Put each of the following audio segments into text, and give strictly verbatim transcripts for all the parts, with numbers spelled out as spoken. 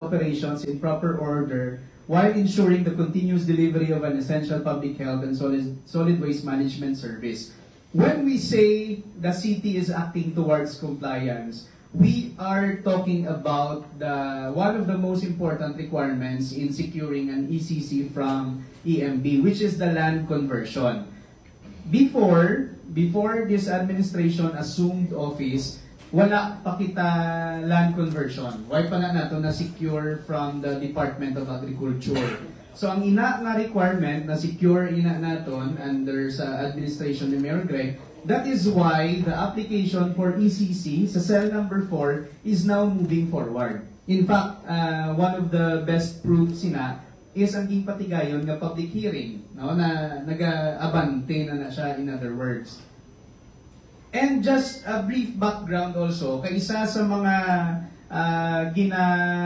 operations in proper order while ensuring the continuous delivery of an essential public health and solid, solid waste management service. When we say the city is acting towards compliance, we are talking about the one of the most important requirements in securing an E C C from E M B, which is the land conversion. Before, before this administration assumed office, wala pa kita land conversion. Why pa na nato na secure from the Department of Agriculture. So ang ina nga requirement na secure ina naton under sa administration ni Mayor Greg, that is why the application for E C C sa cell number four is now moving forward. In fact, uh, one of the best proofs sina is ang ipatigayon nga public hearing, no, na naga-abante na na siya, in other words. And just a brief background also, kay isa sa mga uh, gina,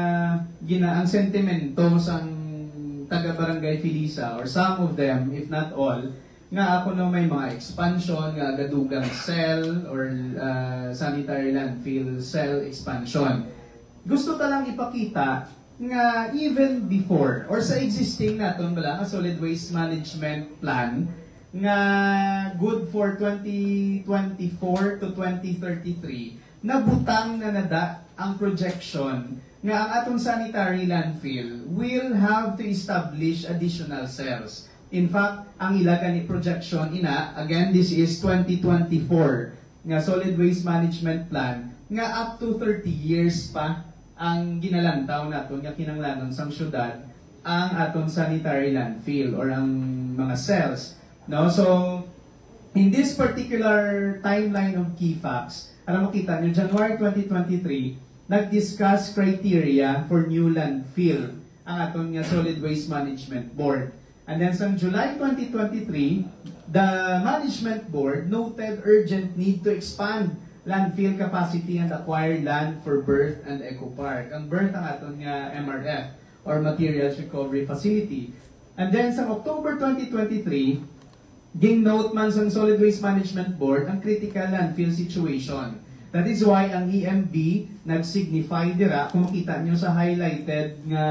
gina ang sentimento sang taga Barangay Filisa, or some of them, if not all, nga ako no may mga expansion, nga gadugang cell or uh, sanitary landfill cell expansion. Gusto talang ipakita nga even before or sa existing naton bala nga solid waste management plan nga good for twenty twenty-four to twenty thirty-three, nabutang na nada ang projection nga ang atong sanitary landfill will have to establish additional cells. In fact, ang ilaga ni projection ina, again, this is twenty twenty-four, nga solid waste management plan, nga up to thirty years pa ang ginalantaw naton nga kinanglanon sang syudad ang atong sanitary landfill or ang mga cells. No? So, in this particular timeline of key facts, alam makita nyo, January twenty twenty-three, nag-discuss criteria for new landfill ang atong nga Solid Waste Management Board. And then sa July twenty twenty-three, the Management Board noted urgent need to expand landfill capacity and acquire land for berth and eco park. Ang berth ang atong nga M R F or Materials Recovery Facility. And then sa October twenty twenty-three, ging note man sa Solid Waste Management Board ang critical landfill situation. That is why ang E M B nag-signify dira, kung makita nyo sa highlighted nga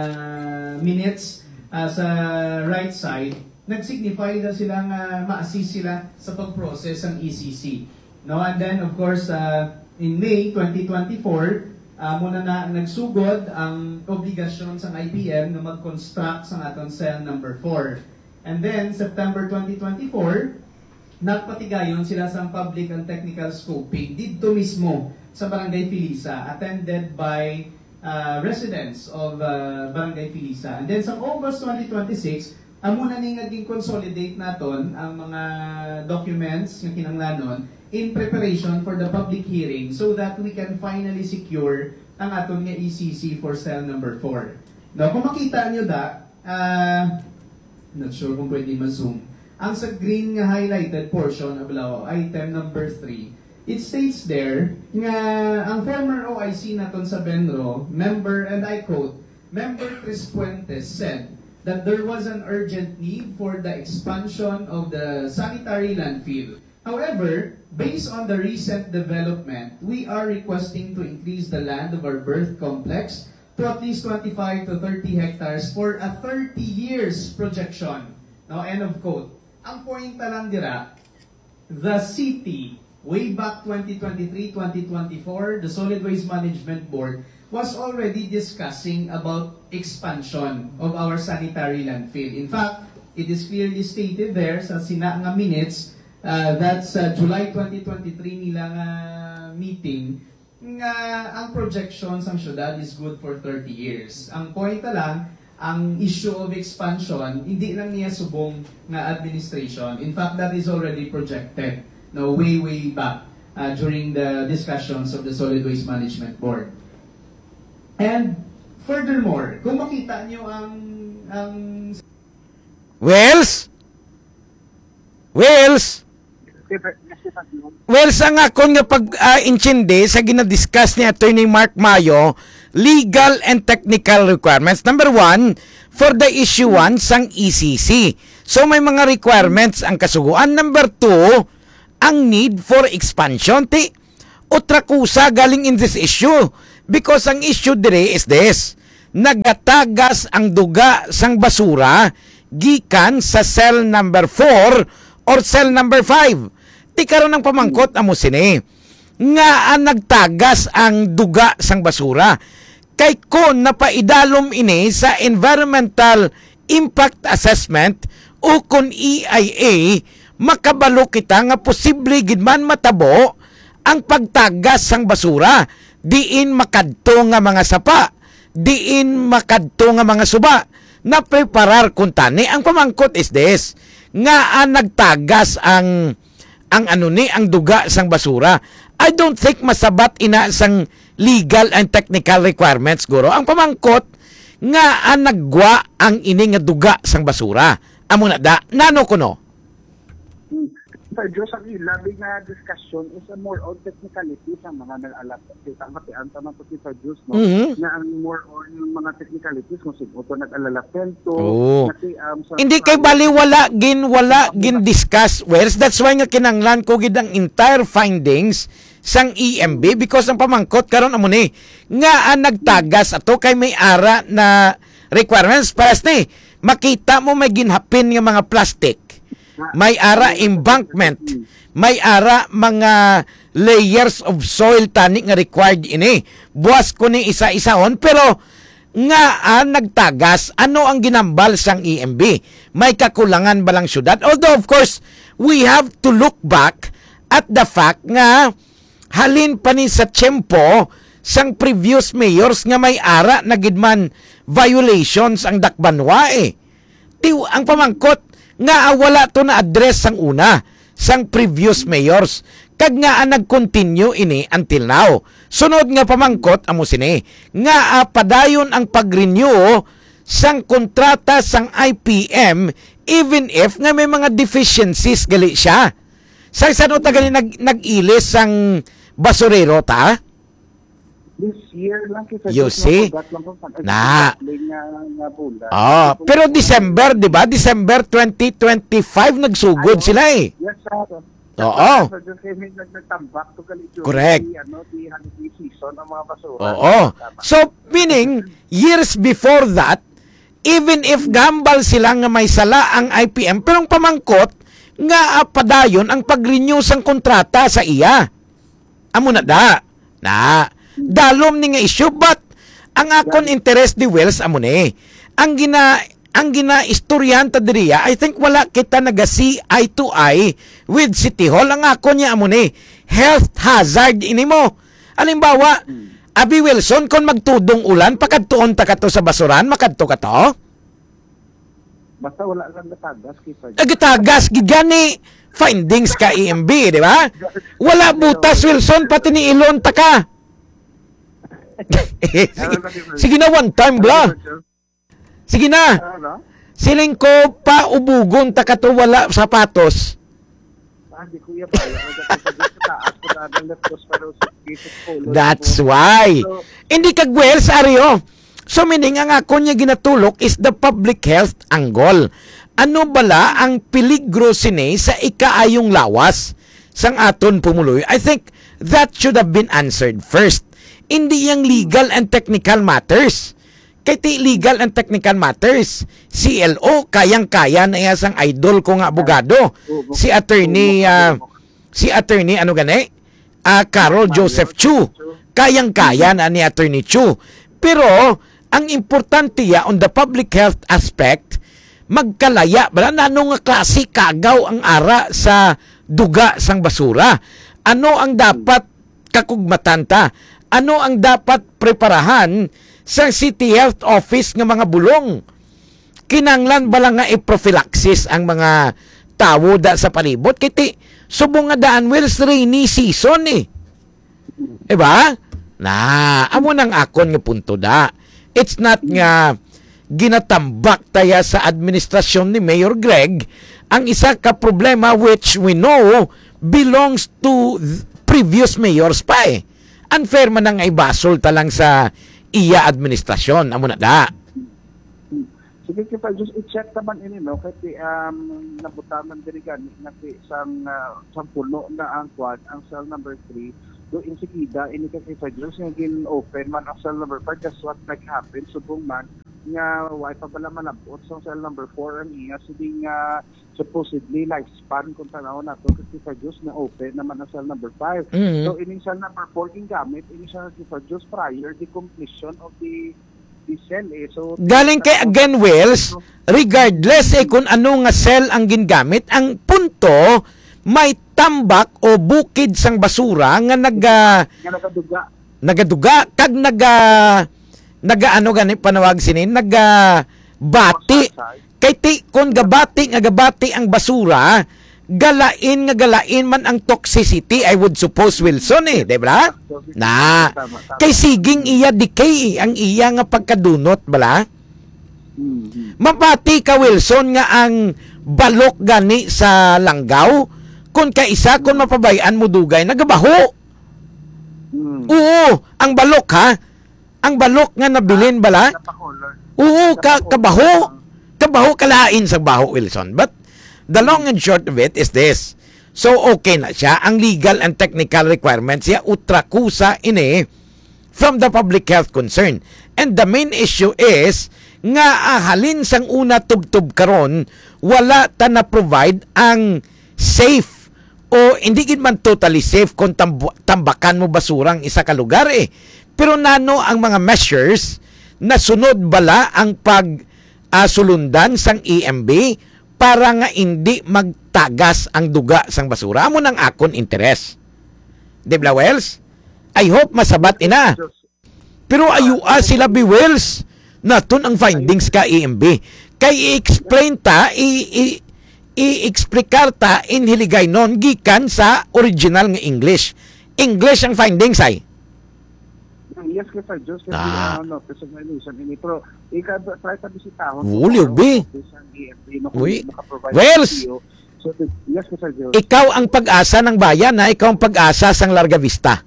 minutes uh, sa right side, nag-signify na sila nga ma-assist sila sa pag-process ng E C C. No? And then, of course, uh, in May twenty twenty-four, uh, muna na nagsugod ang obligasyon sa I B M na mag-construct sa atong cell number four. And then, September twenty twenty-four, nagpatigayon sila sa public and technical scoping dito mismo sa Barangay Filisa, attended by uh, residents of uh, Barangay Filisa. And then sa August twenty twenty-six, amuna ni naging consolidate naton ang mga documents na kinanglanon in preparation for the public hearing so that we can finally secure ang aton nga E C C for cell number four. Now, kung makita nyo da, uh, not sure kung pwede ma-zoom, ang sa green nga highlighted portion of law, item number three, it states there nga ang former O I C naton sa Benro, member, and I quote, Member Chris Puentes said that there was an urgent need for the expansion of the sanitary landfill. However, based on the recent development, we are requesting to increase the land of our birth complex to at least twenty-five to thirty hectares for a thirty years projection. Now, end of quote. Ang point lang dira, the city, way back twenty twenty-three twenty twenty-four, the Solid Waste Management Board was already discussing about expansion of our sanitary landfill. In fact, it is clearly stated there sa sina nga minutes, uh, that's uh, July twenty twenty-three nilang uh, meeting, nga ang projections ang syudad is good for thirty years. Ang point lang, ang issue of expansion, hindi lang niya subong na administration. In fact, that is already projected no, way, way back uh, during the discussions of the Solid Waste Management Board. And furthermore, kung makita nyo ang... ang... Wells? Wells? Wells, ang akong nga pag-intindi uh, sa ginadiscuss ni Attorney Mark Mayo, legal and technical requirements. Number one, for the issuance sang E C C. So may mga requirements ang kasuguan. Number two, ang need for expansion. Ti, otra kusa galing in this issue. Because ang issue dire is this. nagatagas ang duga sang basura gikan sa cell number four or cell number five. Ti karon ng pamangkot amo sini nga ang nagtagas ang duga sang basura. Kay kon napaidalom ini sa environmental impact assessment o kon E I A, makabalo kita nga posible gid man matabo ang pagtagas sang basura. Diin makadto nga mga sapa, diin makadto nga mga suba na preparar kuntani. Ang pamangkot is this nga ang nagtagas ang ang ano ni ang duga sang basura. I don't think masabat ina sang legal and technical requirements guro. Ang pamangkot nga ang nagwa ang ini nga duga sang basura. Amo na da nano kuno. Sir Diyos, ang ilabing nga discussion is a more on technicalities ang mga nag-alap. Kita ang matian sa mga si Sir Diyos, no? Mhm. Na ang more on yung mga technicalities kung sino ito nag-alalapento. Oo. Nati, um, sa- Hindi kay bali wala gin wala gin discuss. Whereas that's why nga kinanglan ko gid ang entire findings sang E M B because ang pamangkot karon amo ni nga ang nagtagas ato kay may ara na requirements paras ni makita mo may ginhapin nga mga plastic. May ara embankment, may ara mga layers of soil tani nga required ini. Buwas ko ni isa-isaon pero nga ang nagtagas ano ang ginambal sang E M B? May kakulangan ba lang syudad? Although of course, we have to look back at the fact nga halin pa ni sa tiyempo sang previous mayors nga may ara na gidman violations ang dakbanwa eh. Tiw, ang pamangkot nga wala to na address sang una sang previous mayors kag nga ang nag-continue ini until now. Sunod nga pamangkot amo sini nga uh, padayon ang pag-renew sang kontrata sang I P M even if nga may mga deficiencies gali siya. Sa sano ta gani nag nag-ilis sang basurero ta? This year lang kita. You see? Na. Na. Ah, pero December, 'di ba? December twenty twenty-five nagsugod Ano? sila eh. Yes, sir. Oo. So, just kami nagtambak to kalito. Correct. Di, ano, di holiday season ang mga basura. Oo. So, meaning, years before that, even if gambal sila nga may sala ang I P M, pero ang pamangkot, nga ah, padayon ang pag-renew sang kontrata sa iya. Amo na da. Na. Dalom ni nga issue, but ang akon interest di Wells, amo ni. Ang gina ang gina-istoryahan ta diriya, I think wala kita naga-see eye to eye with City Hall. Ang ako niya amo ni, health hazard ini mo. Halimbawa, Abi Wilson, kung magtudong ulan, pakadtuon ta kato sa basuran, makadto ka to? Basta wala lang natagas kita. Agitagas, gigani, findings ka E M B, di ba? Wala butas, Wilson, pati ni Ilon ta ka. sige, sige na, one time bla. Sige na. Ano? Siling ko pa ubugon ta kato wala sapatos. Ah, di kuya pa. That's why. Hindi kag Wells Ario. So meaning ang ako niya ginatulok is the public health angle. Ano bala ang peligro sini sa ikaayong lawas sang aton pumuloy? I think that should have been answered first. Hindi yang legal and technical matters. Kaya ti legal and technical matters. C L O, kayang-kaya na iya sang idol ko nga abogado. Si attorney, uh, si attorney, ano gani? Uh, Carol Joseph Chu. Kayang-kaya na ni attorney Chu. Pero, ang importante ya on the public health aspect, magkalaya. Bala, nanong nga klase kagaw ang ara sa duga sang basura? Ano ang dapat kakugmatan ta? Ano ang dapat preparahan sa City Health Office ng mga bulong? Kinanglan ba lang nga i-prophylaxis ang mga tawo da sa palibot? Kiti, subong nga daan Wells rainy season eh. Diba? Na, amo nang akon nga punto da. It's not nga ginatambak taya sa administrasyon ni Mayor Greg ang isa ka problema which we know belongs to previous mayors pa eh. Unfair man ang ibasol talang sa iya administrasyon. Amo na da. Sige kita just i-check naman ini no kay um nabutaman diri gani nati sang uh, sang puno na ang quad ang cell number three do insikida ini kasi sa Diyos nga gin-open man ang cell number five, just what nag-happen subong man nga why pa pala malabot sa cell number four ang iya sige nga supposedly lifespan kung tanaw na to kasi sa Diyos na open naman ang cell number five. Mhm. So ini cell number four gingamit ini siya sa Diyos prior the completion of the the cell eh. So Galing kay again Wells, regardless eh kung ano nga cell ang gingamit, ang punto may tambak o bukid sang basura nga naga nga nagaduga nagaduga kag naga naga ano gani panawag sinin naga bati kay ti kon gabati nga gabati ang basura galain nga galain man ang toxicity, I would suppose Wilson eh, di ba? Na kay siging iya decay ang iya nga pagkadunot bala. mm-hmm. Mapati ka Wilson nga ang balok gani sa langgaw kun kaisa kun mapabayaan mo dugay nagabaho. mm. Oo, ang balok ha. Ang balok nga nabilin bala. Napakolor. Oo, ka kabaho. Kabaho kalain sa baho Wilson. But the long and short of it is this. So okay na siya ang legal and technical requirements siya utrakusa ini from the public health concern. And the main issue is nga ahalin sang una tubtub karon wala ta na provide ang safe o hindi gid man totally safe kung tamb- tambakan mo basurang isa ka lugar eh. Pero nano ang mga measures na sunod bala ang pag uh, sulundan sang E M B para nga hindi magtagas ang duga sang basura. Amo nang akon interes. Di ba, Wells? I hope masabat ina. Pero ayua sila bi Wells naton ang findings ka E M B. Kay i-explain ta, i- i- i-explikar ta in hiligay non gikan sa original nga English. English ang findings ay. Yes, kasi Diyos kasi Ah. ano, personalization ini pero ika try ta bisitahon. Uli, ubi. Uy. Wells! So yes, kasi Diyos. Ikaw ang pag-asa ng bayan na ikaw ang pag-asa sang Larga Vista.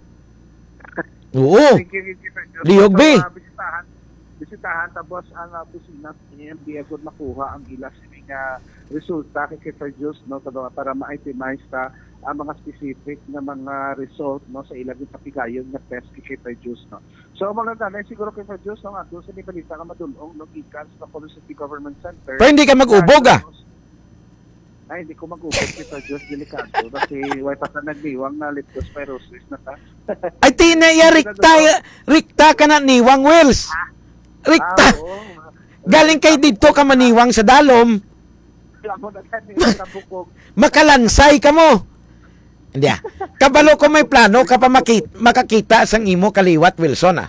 Oo. Lihog, be. Bisitahan, bisitahan tapos ang uh, opisina ni M B agud makuha ang ila sini nga resulta kay Sir Diyos no kada para ma-itemize ta ang mga specific na mga result no sa ilang sa pigayon nga test kay Sir Diyos no. So mga nanay siguro kay Sir Diyos no adto sa ni balita nga madulong no gikan sa Bacolod City Government Center. Pero hindi ka mag-ubog ah. Ay, hindi ko mag-ubog kita, Diyos, delikado. Kasi way pa sa nagdiwang na leptospirosis na ta. Ay tinaya rikta, rikta ka na niwang Wells. Rikta. Ah, oo. Galing kay dito ka maniwang sa dalom. Ako na kanina sa bukog. Makalansay ka mo. Hindi ah. Kabalo ko may plano ka pa makita, makakita sang imo kaliwat Wilson ah.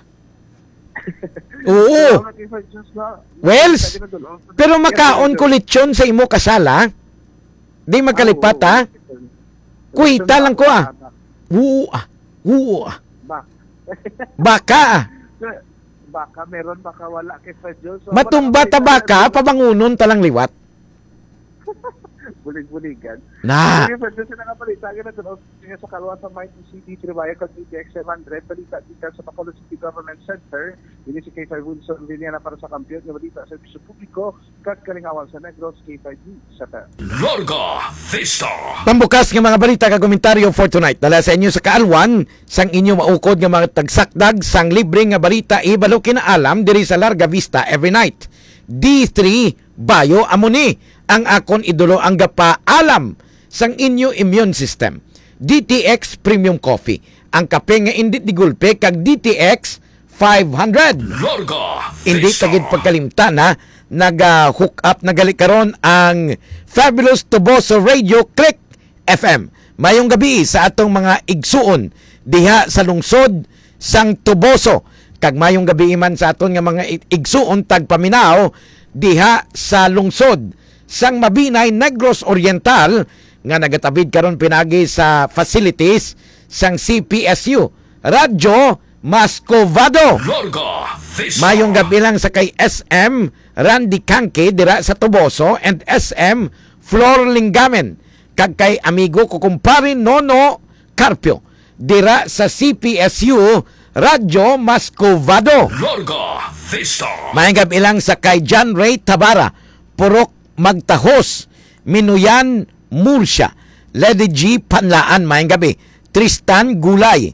Oo. Wells. Pero makaon ko lechon sa imo kasala. Di magkalipat ha. Kuita lang ko ah. Oo ah. Oo ah. Bak. Baka ah. Baka meron, baka wala kay Sir Diyos. So, Matumba ta baka, pabangunon talang liwat. Bulig-buligan. Na. Sige, Sir Diyos, na nga balita. Sige na doon. Sige sa kalwa sa Mighty City, Tribaya, kag D T X seven hundred. Balita dito sa Bacolod City Government Center. Ini si K five Wilson Villena para sa kampiyon. Nga balita sa Servisyo Publiko. Kag kalingawan sa Negros, K five D. Sa Larga Vista. Pambukas ng mga balita ka komentaryo for tonight. Dala sa inyo sa kaalwan, sang inyo maukod ng mga tagsakdag, sang libre nga balita, ibalo kinaalam diri sa Larga Vista every night. D three Bayo Amoni ang akon idolo ang gapaalam sang inyo immune system. D T X Premium Coffee, ang kape nga indit digulpe kag D T X five hundred. Larga Hindi Vista. tagid pagkalimtan ha, nag-hook up nagali karon ang Fabulous Toboso Radio Click F M. Mayong gabi sa atong mga igsuon diha sa lungsod sang Toboso. Kag mayong gabi man sa aton nga mga igsuon tagpaminaw diha sa lungsod sang Mabinay, Negros Oriental nga nagatabid karon pinagi sa facilities sang C P S U Radyo Mascovado. Larga Vista. Mayong gabi lang sa kay S M Randy Kanke dira sa Toboso and S M Flor Lingamen kag kay amigo ko kumpare Nono Carpio dira sa C P S U Radyo Mascovado. Larga Vista. Mayong gabi lang sa kay John Ray Tabara, Purok Magtahos, Minuyan Murcia, Lady G Panlaan. Mayong gabi Tristan Gulay,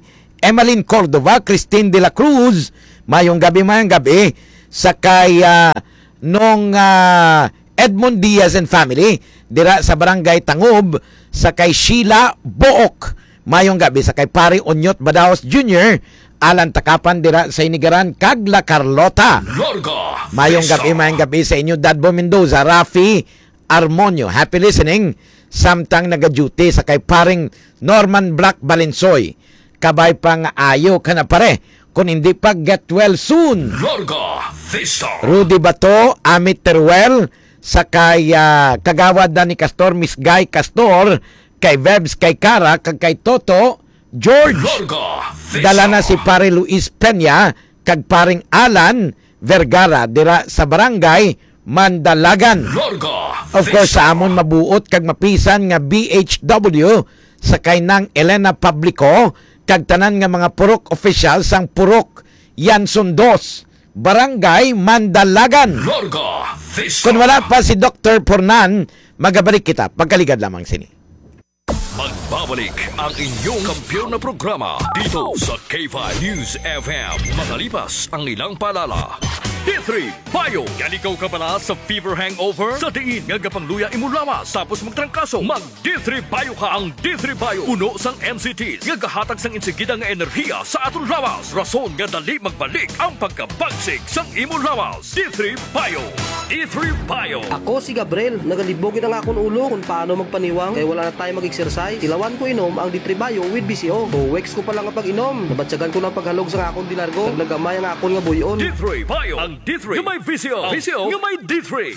Emeline Cordova, Christine de la Cruz, mayong gabi, mayong gabi, sakay uh, nung uh, Edmond Diaz and family, dira sa Barangay Tangob, sakay Sheila Book, mayong gabi, sakay Pari Onyot Badaos Junior, Alan Takapan, dira sa Inigaran, Kagla Carlota. Larga Mayong Vista. gabi, mayong gabi sa inyo, Dadbo Mendoza, Rafi Armonio, happy listening, samtang nag-duty sa kay paring Norman Black Balensoy, kabay pang ayo ka na pare, kung hindi pa get well soon. Larga Vista. Rudy Bato, Amit Teruel, sa kay uh, kagawad na ni Castor, Miss Guy Castor, kay Vebs, kay Kara, kag kay Toto, George. Larga Vista. Dala na si pare Luis Peña, kag paring Alan Vergara, dira sa Barangay Mandalagan. Larga Of course, sa amon mabuot kag mapisan nga B H W sa kay nang Elena Pablico kag tanan nga mga purok official sang purok Yanson dos, Barangay Mandalagan. Larga Vista. Kung wala pa si Doctor Pornan, magabalik kita pagkaligad lamang sini. Magbabalik ang inyong kampiyon na programa dito sa K five News F M. Makalipas ang ilang palala. D three Bayo. Yan ikaw ka pala sa fever hangover? Sa diin nga gapangluya imulawas tapos magtrangkaso. Mag D three Bayo ka. Ang D three Bayo uno sang M C Ts nga gahatag sang insigida nga enerhiya sa aton lawas. Rason nga dali magbalik ang pagkabagsik sang imulawas. D three Bayo. D three Bayo. Ako si Gabriel, nagalibogin ang akong ulo kung paano magpaniwang kaya wala na tayo mag-exercise. Tilawan ko inom ang D three Bayo with B C O. O weeks ko pa lang ang pag-inom. Nabatsagan ko ng paghalog sa akong dilargo. Naglagamay ang akong nga buyon. D three Bayo. Ang D three nga may V C O. V C O nga may D three.